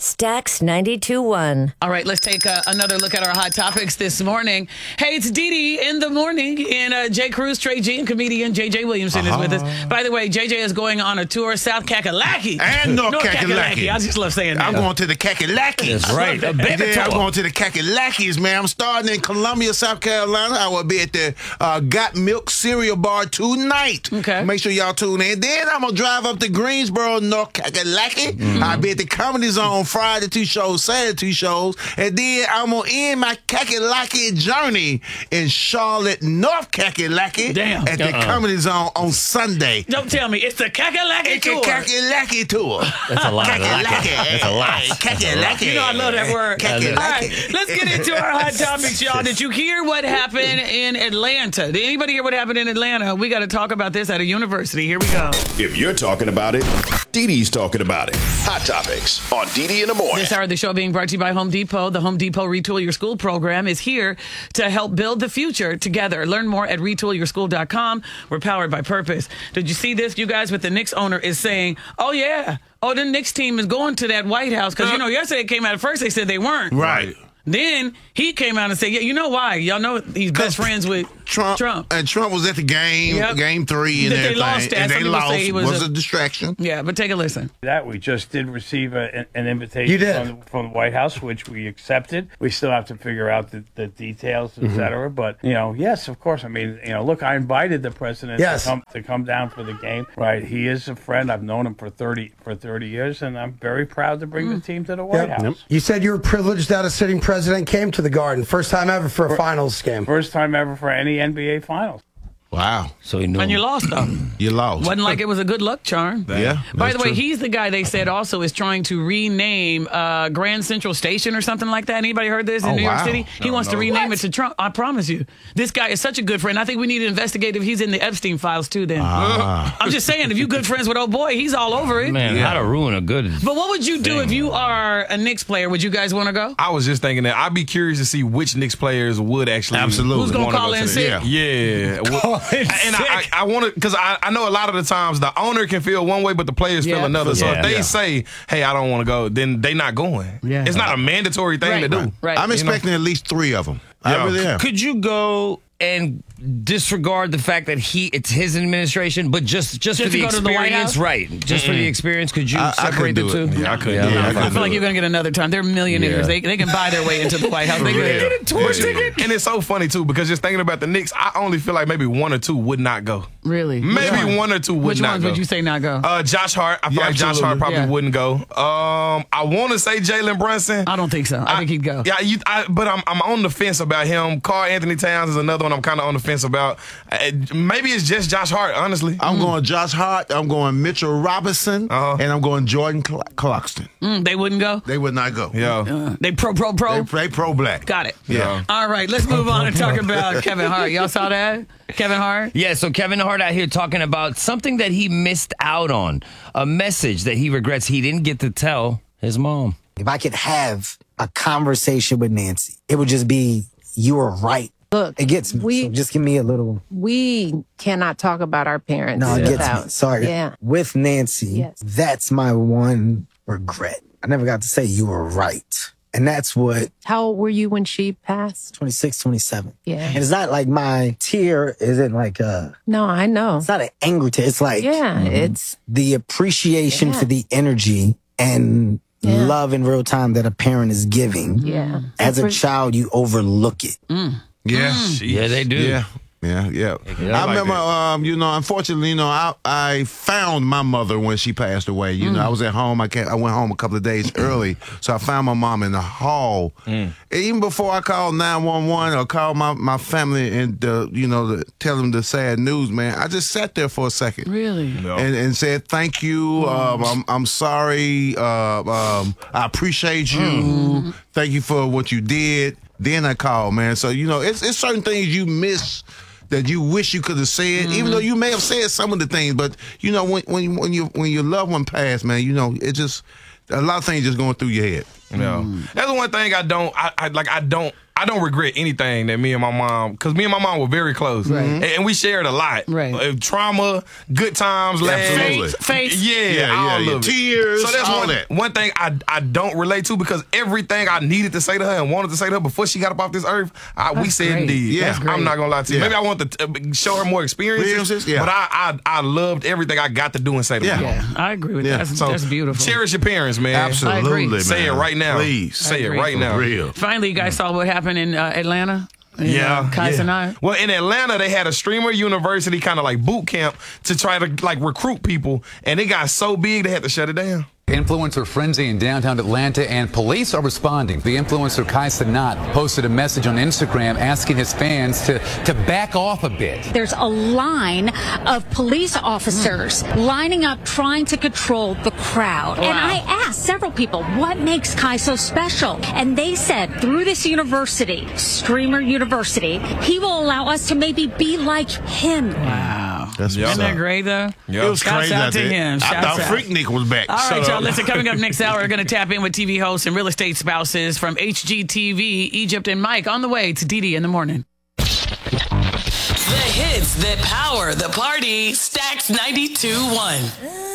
Stax 92.1. All right, let's take another look at our hot topics this morning. Hey, it's Dee Dee in the morning, and Jay Cruz, Trey G, and comedian JJ Williamson is with us. By the way, JJ is going on a tour, South Kakalaki. And North Kakalaki. I just love saying that. I'm going to the Kakalakis. That's right. A baby I'm tour. going to the Kakalakis, man. I'm starting in Columbia, South Carolina. I will be at the Got Milk Cereal Bar tonight. Okay. Make sure y'all tune in. Then I'm going to drive up to Greensboro, North Kakalaki. I'll be at the Comedy Zone Friday, 2 shows, Saturday, 2 shows. And then I'm going to end my Kakalaki journey in Charlotte, North Kakalaki. Damn. At the Comedy Zone on Sunday. Don't tell me. It's the Kakalaki It's tour. a Kakalaki tour. That's a lot. That's a lot. Kakalaki. You know I love that word. Kakalaki. All right, let's get into our hot topics, y'all. Did you hear what happened in Atlanta? Did anybody hear what happened in Atlanta? We got to talk about this at a university. Here we go. If you're talking about it, Dee Dee's talking about it. Hot Topics on Dee Dee in the morning. This hour of the show being brought to you by Home Depot. The Home Depot Retool Your School program is here to help build the future together. Learn more at retoolyourschool.com. We're powered by purpose. Did you see this, you guys? With the Knicks owner is saying, oh, yeah. Oh, the Knicks team is going to that White House. Because, yesterday it came out at first, they said they weren't. Right. Then he came out and said, yeah, you know why? Y'all know he's best friends with Trump. And Trump was at the game, Yep. game 3 and That they everything. lost at. And Some they people lost. say he was a distraction. Yeah, but take a listen. That we just did receive an invitation You did. From the White House, which we accepted. We still have to figure out the details, et cetera. But, yes, of course. I mean, look, I invited the president to come down for the game. Right. He is a friend. I've known him for 30 years, and I'm very proud to bring the team to the White House. You said you were privileged that a sitting president came to the Garden. First time ever for a finals game. First time ever for any NBA finals. Wow. So he knew. And you lost, though. You lost. Wasn't like it was a good luck charm. Yeah. By the way, true. he's the guy they said also is trying to rename Grand Central Station or something like that. Anybody heard this in New York wow. City? He wants to rename it to Trump. I promise you. This guy is such a good friend. I think we need to investigate if he's in the Epstein files too then. I'm just saying, if you good friends with old boy, he's all over it. Man, how to ruin a good. But what would you do if you are a Knicks player? Would you guys want to go? I was just thinking that I'd be curious to see which Knicks players would actually. Absolutely. Who's gonna wanna call go in to sick? that. Yeah. Call in And sick. I want to, because I know a lot of the times the owner can feel one way, but the players Yeah. feel another. So Yeah. if they Yeah. say, hey, I don't want to go, then they not going. Yeah. It's not a mandatory thing to do. Right. I'm expecting at least 3 of them. Yeah. I really am. Could you go and disregard the fact that it's his administration, but just for to the go to the White experience, House? right? Just for the experience, could you I separate couldn't the do two? it. Yeah, I couldn't. Yeah. do it. I I couldn't feel like do you're going to get another time. They're millionaires. Yeah. They can buy their way into the White House. They can real. get a tour ticket. And it's so funny, too, because just thinking about the Knicks, I only feel like maybe 1 or 2 would not go. Really? Maybe 1 or 2 would Which not ones go. would you say not go? Josh Hart. I feel Yeah, like Josh absolutely. Hart probably Yeah. wouldn't go. I want to say Jalen Brunson. I don't think so. I think he'd go. Yeah, but I'm on the fence about him. Karl Anthony Towns is another one I'm kind of on the fence about. Maybe it's just Josh Hart, honestly. I'm going Josh Hart. I'm going Mitchell Robinson. Uh-huh. And I'm going Jordan Clarkson. They wouldn't go? They would not go. Yeah. They pro. They pro-black. Got it. Yeah. All right, let's move on and talk about Kevin Hart. Y'all saw that? Kevin Hart? Yeah, so Kevin Hart out here talking about something that he missed out on, a message that he regrets he didn't get to tell his mom. If I could have a conversation with Nancy, it would just be, you were right. Look, It gets me. So just give me a little. we cannot talk about our parents. No, it gets without- me. Sorry. Yeah. With Nancy, Yes. that's my one regret. I never got to say you were right. And that's what, How old were you when she passed? 26, 27. Yeah. And it's not like my tear isn't like No, I know. it's not an angry tear. It's like Yeah, it's the appreciation Yeah. for the energy and Yeah. love in real time that a parent is giving. yeah. As a For- child, you overlook it. Yeah. Yeah, they do. Yeah. Yeah. Yeah, I like remember, unfortunately, I found my mother when she passed away. I was at home. I went home a couple of days early, so I found my mom in the hall. And even before I called 911 or called my family and to tell them the sad news, man, I just sat there for a second. Really? And said thank you. I'm sorry. I appreciate you. Thank you for what you did. Then I called, man. So it's certain things you miss that you wish you could have said, even though you may have said some of the things. But when your loved one passed, man, it just a lot of things just going through your head. Yeah. That's the one thing I don't I don't regret anything that me and my mom, because me and my mom were very close. Right. And we shared a lot. Right. Trauma, good times, Absolutely. Faith. Yeah, all of it. Tears, so that's all that. one thing I don't relate to, because everything I needed to say to her and wanted to say to her before she got up off this earth, we said great. and did. Yeah. That's I'm not going to lie to you. Yeah. Maybe I want to show her more experiences, Yeah. but I loved everything I got to do and say to Yeah. her. Yeah, I agree with that. That's beautiful. Cherish your parents, man. Absolutely, man. Say it right now. Please. Say it agree. right now. Real. Finally, you guys saw what happened in Atlanta? Yeah. Kai Cenat? Well, in Atlanta, they had a streamer university kind of like boot camp to try to like recruit people, and it got so big they had to shut it down. Influencer frenzy in downtown Atlanta, and police are responding. The influencer Kai Cenat posted a message on Instagram asking his fans to back off a bit. There's a line of police officers lining up trying to control the crowd. Wow. And I asked several people, what makes Kai so special? And they said, through this university, Streamer University, he will allow us to maybe be like him. Wow. That's Isn't that great, though? It was Shouts crazy out out to there. him. I Shouts thought out. Freaknik was back. All right, So- y'all. Listen, coming up next hour, we're going to tap in with TV hosts and real estate spouses from HGTV, Egypt and Mike on the way to Didi in the morning. The hits that power the party. Stacks 92.1.